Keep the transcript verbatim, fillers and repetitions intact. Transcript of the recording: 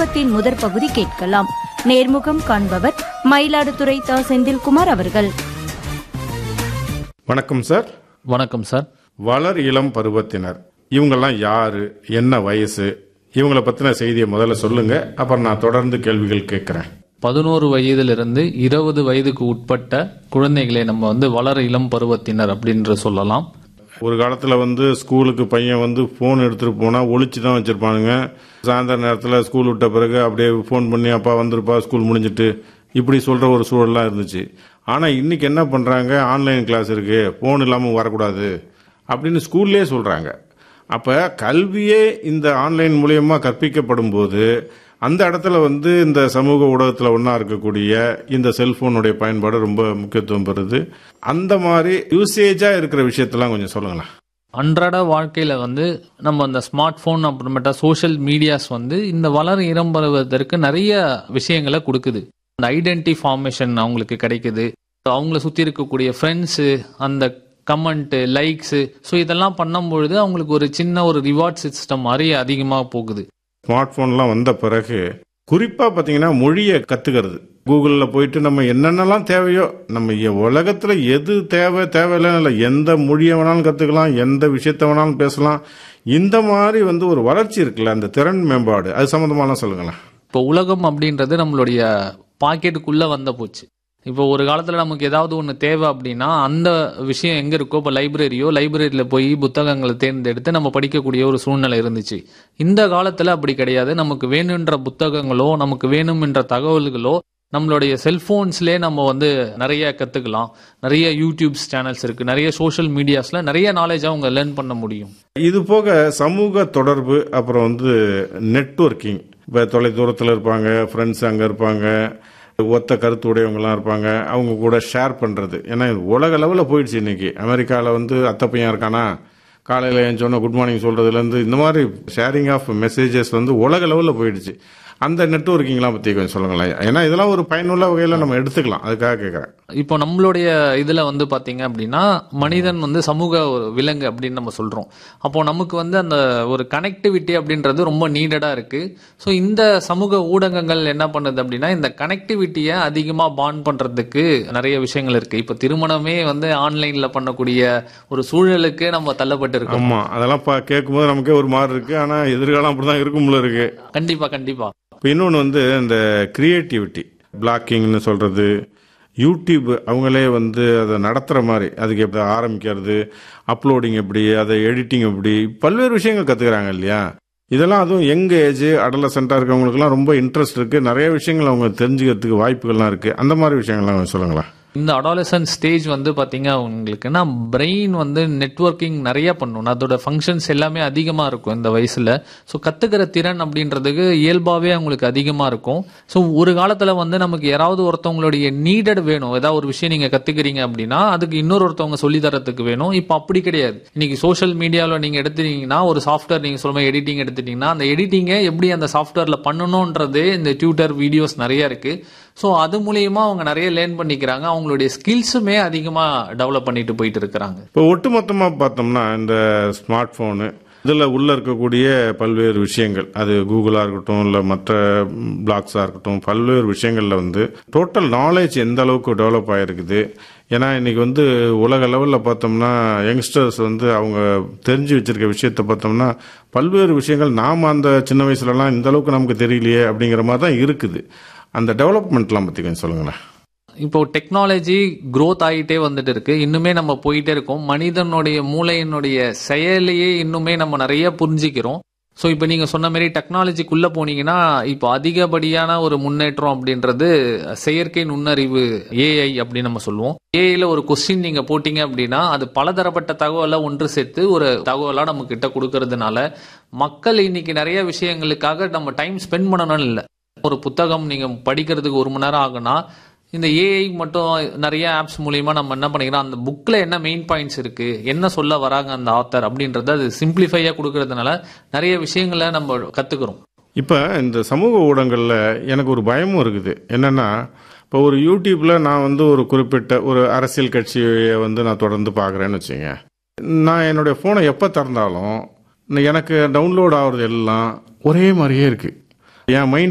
நேர்முகத்தின் முதற் பகுதி கேட்கலாம். நேர்முகம் காண்பவர் மயிலாடுதுறை தா செந்தில்குமார் அவர்கள். வணக்கம் சார். வணக்கம் சார். வளர் இளம் பருவத்தினர் இவங்கெல்லாம் யாரு, என்ன வயசு, இவங்களை பத்தின செய்தியை முதல்ல சொல்லுங்க, அப்புறம் நான் தொடர்ந்து கேள்விகள் கேட்கிறேன். பதினோரு வயதிலிருந்து இருபது வயதுக்கு உட்பட்ட குழந்தைகளை நம்ம வந்து வளர் இளம் பருவத்தினர் அப்படின்ற சொல்லலாம். ஒரு காலத்துல வந்து ஸ்கூலுக்கு பையன் வந்து போன் எடுத்துட்டு போனா ஒளிச்சு தான் வச்சிருப்பானுங்க. சாயந்தர நேரத்தில் ஸ்கூல் விட்ட பிறகு அப்படியே ஃபோன் பண்ணி அப்பா வந்துருப்பா ஸ்கூல் முடிஞ்சிட்டு இப்படி சொல்ற ஒரு சூழல்லாம் இருந்துச்சு. ஆனா இன்னைக்கு என்ன பண்றாங்க, ஆன்லைன் கிளாஸ் இருக்கு, போன் இல்லாமல் வரக்கூடாது அப்படின்னு ஸ்கூல்லே சொல்றாங்க. அப்ப கல்வியே இந்த ஆன்லைன் மூலியமா கற்பிக்கப்படும் போது அந்த இடத்துல வந்து இந்த சமூக ஊடகத்தில் ஒன்றா இருக்கக்கூடிய இந்த செல்போனுடைய பயன்பாடு ரொம்ப முக்கியத்துவம் பெறுது. அந்த மாதிரி யூசேஜா இருக்கிற விஷயத்தெல்லாம் கொஞ்சம் சொல்லுங்களேன். அன்றாட வாழ்க்கையில வந்து நம்ம அந்த ஸ்மார்ட் போன் அப்புறமேட்டா சோஷியல் மீடியாஸ் வந்து இந்த வளர் இளம் பருவத்திற்கு நிறைய விஷயங்களை கொடுக்குது. அந்த ஐடென்டி ஃபார்மேஷன் அவங்களுக்கு கிடைக்குது. அவங்கள சுத்தி இருக்கக்கூடிய ஃப்ரெண்ட்ஸு, அந்த கமெண்ட், லைக்ஸ், ஸோ இதெல்லாம் பண்ணும்பொழுது அவங்களுக்கு ஒரு சின்ன ஒரு ரிவார்ட் சிஸ்டம் மாதிரி அதிகமாக போகுது. ஸ்மார்ட் போன்லாம் வந்த பிறகு குறிப்பா பாத்தீங்கன்னா மொழியை கத்துக்கிறது. கூகுள்ல போயிட்டு நம்ம என்னென்னலாம் தேவையோ, நம்ம உலகத்துல எது தேவை தேவையில்லை, எந்த மொழியை வேணாலும் கத்துக்கலாம், எந்த விஷயத்த வேணாலும் பேசலாம். இந்த மாதிரி வந்து ஒரு வளர்ச்சி இருக்குல்ல, அந்த திறன் மேம்பாடு, அது சம்பந்தமா சொல்லுங்களேன். இப்போ உலகம் அப்படின்றது நம்மளுடைய பாக்கெட்டுக்குள்ள வந்த போச்சு. இப்போ ஒரு காலத்துல நமக்கு ஏதாவது ஒன்று தேவை அப்படின்னா அந்த விஷயம் எங்க இருக்கோ, இப்போ லைப்ரரியோ லைப்ரரியில போய் புத்தகங்களை தேர்ந்தெடுத்து நம்ம படிக்கக்கூடிய ஒரு சூழ்நிலை இருந்துச்சு. இந்த காலத்துல அப்படி கிடையாது. நமக்கு வேணுன்ற புத்தகங்களோ நமக்கு வேணும் என்ற தகவல்களோ நம்மளுடைய செல்போன்ஸ்லேயே நம்ம வந்து நிறைய கத்துக்கலாம். நிறைய யூடியூப்ஸ் சேனல்ஸ் இருக்கு, நிறைய சோஷியல் மீடியாஸ்ல நிறைய நாலேஜ் அவங்க லேர்ன் பண்ண முடியும். இது போக சமூக தொடர்பு, அப்புறம் வந்து நெட்வொர்க்கிங். இப்போ தொலை தூரத்தில் இருப்பாங்க, ஃப்ரெண்ட்ஸ் அங்கே இருப்பாங்க, ஒத்த கருத்து உடையவங்கலாம் இருப்பாங்க, அவங்க கூட ஷேர் பண்ணுறது. ஏன்னா உலக லெவலில் போயிடுச்சு. இன்னைக்கு அமெரிக்காவில் வந்து அத்தை பையன் இருக்கானா, காலையில் என் சொன்ன குட் மார்னிங் சொல்கிறதுலேருந்து இந்த மாதிரி ஷேரிங் ஆஃப் மெசேஜஸ் வந்து உலக லெவலில் போயிடுச்சு. அந்த நெட்வொர்க்கிங்லாம் பற்றி கொஞ்சம் சொல்லுங்களேன். ஏன்னா இதெல்லாம் ஒரு பயனுள்ள வகையில் நம்ம எடுத்துக்கலாம், அதுக்காக கேட்குறேன். இப்போ நம்மளுடைய இதில் வந்து பார்த்தீங்க அப்படின்னா மனிதன் வந்து சமூக விலங்கு அப்படின்னு நம்ம சொல்கிறோம். அப்போ நமக்கு வந்து அந்த ஒரு கனெக்டிவிட்டி அப்படின்றது ரொம்ப நீடடாக இருக்குது. ஸோ இந்த சமூக ஊடகங்கள் என்ன பண்ணுது அப்படின்னா இந்த கனெக்டிவிட்டியை அதிகமாக பாண்ட் பண்ணுறதுக்கு நிறைய விஷயங்கள் இருக்குது. இப்போ திருமணமே வந்து ஆன்லைனில் பண்ணக்கூடிய ஒரு சூழலுக்கு நம்ம தள்ளப்பட்டு இருக்கோம். ஆமாம், அதெல்லாம் கேட்கும்போது நமக்கே ஒரு மாதிரி இருக்குது. ஆனால் எதிர்காலம் அப்படி தான் இருக்கும்ல இருக்கு. கண்டிப்பாக கண்டிப்பாக. இப்போ இன்னொன்று வந்து இந்த கிரியேட்டிவிட்டி, பிளாக்கிங்னு சொல்கிறது, யூடியூப் அவங்களே வந்து அதை நடத்துகிற மாதிரி, அதுக்கு எப்படி ஆரம்பிக்கிறது, அப்லோடிங் எப்படி, அதை எடிட்டிங் எப்படி, பல்வேறு விஷயங்கள் கற்றுக்குறாங்க இல்லையா. இதெல்லாம் அதுவும் யங் ஏஜ் அடலசென்ட்டாக இருக்கவங்களுக்குலாம் ரொம்ப இன்ட்ரெஸ்ட் இருக்குது. நிறைய விஷயங்கள் அவங்க தெரிஞ்சுக்கிறதுக்கு வாய்ப்புகள்லாம் இருக்குது. அந்த மாதிரி விஷயங்கள்லாம் சொல்லுங்களேன். இந்த அடாலசன்ட் ஸ்டேஜ் வந்து பார்த்தீங்க உங்களுக்குன்னா பிரெயின் வந்து நெட்வொர்க்கிங் நிறைய பண்ணும். அதோட ஃபங்க்ஷன்ஸ் எல்லாமே அதிகமாக இருக்கும் இந்த வயசில். ஸோ கற்றுக்கிற திறன் அப்படின்றதுக்கு இயல்பாகவே அவங்களுக்கு அதிகமாக இருக்கும். ஸோ ஒரு காலத்தில் வந்து நமக்கு யாராவது ஒருத்தவங்களுடைய நீடட் வேணும், ஏதாவது ஒரு விஷயம் நீங்கள் கற்றுக்கிறீங்க அப்படின்னா அதுக்கு இன்னொரு ஒருத்தவங்க சொல்லித்தரத்துக்கு வேணும். இப்போ அப்படி கிடையாது. இன்னைக்கு சோஷியல் மீடியாவில் நீங்கள் எடுத்துட்டீங்கன்னா ஒரு சாஃப்ட்வேர், நீங்கள் சொல்லுங்கள் எடிட்டிங் எடுத்துட்டீங்கன்னா அந்த எடிட்டிங்கை எப்படி அந்த சாஃப்ட்வேரில் பண்ணணுன்றது இந்த டியூட்டர் வீடியோஸ் நிறைய இருக்குது. ஸோ அது மூலியமா அவங்க நிறைய லேர்ன் பண்ணிக்கிறாங்க. அவங்களுடைய ஸ்கில்ஸுமே அதிகமாக டெவலப் பண்ணிட்டு போயிட்டு இருக்கிறாங்க. இப்போ ஒட்டுமொத்தமாக பார்த்தோம்னா இந்த ஸ்மார்ட் ஃபோனு இதில் உள்ள இருக்கக்கூடிய பல்வேறு விஷயங்கள், அது கூகுளாக இருக்கட்டும் இல்லை மற்ற பிளாக்ஸாக இருக்கட்டும், பல்வேறு விஷயங்களில் வந்து டோட்டல் நாலேஜ் எந்த அளவுக்கு டெவலப் ஆகிருக்குது. ஏன்னா இன்னைக்கு வந்து உலக லெவலில் பார்த்தோம்னா யங்ஸ்டர்ஸ் வந்து அவங்க தெரிஞ்சு வச்சிருக்க விஷயத்தை பார்த்தோம்னா பல்வேறு விஷயங்கள் நாம் அந்த சின்ன வயசுலலாம் இந்த அளவுக்கு நமக்கு தெரியலையே அப்படிங்கிற மாதிரி தான் இருக்குது. அந்த டெவலப்மெண்ட்லாம் பற்றி கொஞ்சம் சொல்லுங்களேன். இப்போ டெக்னாலஜி க்ரோத் ஆகிட்டே வந்துட்டு இருக்கு. இன்னுமே நம்ம போயிட்டே இருக்கோம். மனிதனுடைய மூளையினுடைய செயலையே இன்னுமே நம்ம நிறைய புரிஞ்சிக்கிறோம். ஸோ இப்போ நீங்கள் சொன்ன மாதிரி டெக்னாலஜிக்குள்ளே போனீங்கன்னா இப்போ அதிகப்படியான ஒரு முன்னேற்றம் அப்படின்றது செயற்கை நுண்ணறிவு, ஏஐ அப்படின்னு நம்ம சொல்லுவோம். ஏஐல ஒரு கொஸ்டின் நீங்கள் போட்டீங்க அப்படின்னா அது பலதரப்பட்ட தகவலை ஒன்று சேர்த்து ஒரு தகவலாக நம்ம கிட்ட கொடுக்கறதுனால மக்கள் இன்னைக்கு நிறைய விஷயங்களுக்காக நம்ம டைம் ஸ்பெண்ட் பண்ணணும்னு இல்லை. ஒரு புத்தகம் நீங்கள் படிக்கிறதுக்கு ஒரு மணி நேரம் ஆகுனா இந்த ஏஐ மட்டும் நிறைய ஆப்ஸ் மூலியமா நம்ம என்ன பண்ணிக்கிறோம், அந்த புக்ல என்ன மெயின் பாயிண்ட்ஸ் இருக்கு, என்ன சொல்ல வராங்க அந்த ஆத்தர் அப்படின்றத அது சிம்பிளிஃபையா கொடுக்கறதுனால நிறைய விஷயங்களை நம்ம கத்துக்கிறோம். இப்போ இந்த சமூக ஊடகங்களில் எனக்கு ஒரு பயமும் இருக்குது. என்னன்னா இப்போ ஒரு யூடியூப்ல நான் வந்து ஒரு குறிப்பிட்ட ஒரு அரசியல் கட்சியை வந்து நான் தொடர்ந்து பார்க்குறேன்னு வச்சுங்க. நான் என்னுடைய ஃபோனை எப்போ திறந்தாலும் எனக்கு டவுன்லோட் ஆகுறது எல்லாம் ஒரே மாதிரியே இருக்கு. என் மைண்ட்